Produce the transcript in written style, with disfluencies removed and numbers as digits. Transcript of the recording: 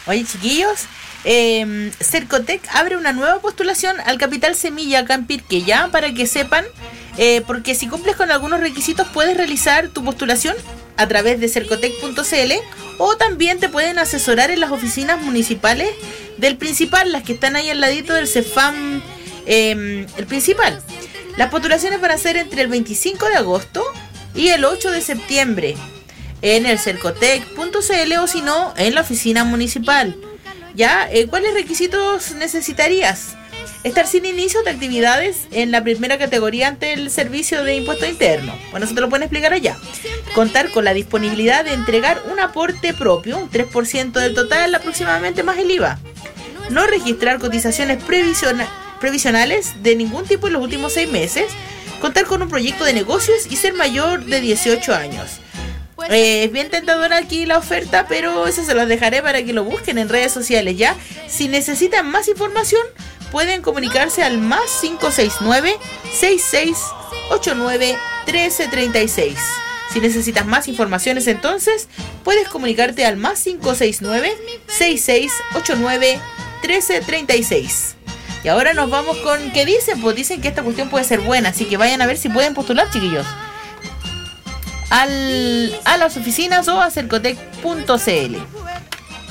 Oye, chiquillos, Cercotec abre una nueva postulación al Capital Semilla acá en Pirque, ya, para que sepan, porque si cumples con algunos requisitos puedes realizar tu postulación a través de cercotec.cl o también te pueden asesorar en las oficinas municipales del Principal, las que están ahí al ladito del Cefam, el Principal. Las postulaciones van a ser entre el 25 de agosto y el 8 de septiembre en el cercotec.cl o si no, en la oficina municipal. ¿Ya? ¿Cuáles requisitos necesitarías? Estar sin inicio de actividades en la primera categoría ante el servicio de impuesto interno. Bueno, eso te lo pueden explicar allá. Contar con la disponibilidad de entregar un aporte propio, un 3% del total aproximadamente más el IVA. No registrar cotizaciones previsionales de ningún tipo en los últimos 6 meses. Contar con un proyecto de negocios y ser mayor de 18 años. Es bien tentadora aquí la oferta, pero eso se los dejaré para que lo busquen en redes sociales, ¿ya? Si necesitan más información, pueden comunicarse al más 569-6689-1336. Si necesitas más informaciones, entonces, puedes comunicarte al más 569-6689-1336. Y ahora nos vamos con... ¿Qué dicen? Pues dicen que esta cuestión puede ser buena, así que vayan a ver si pueden postular, chiquillos. A las oficinas o a cercotec.cl.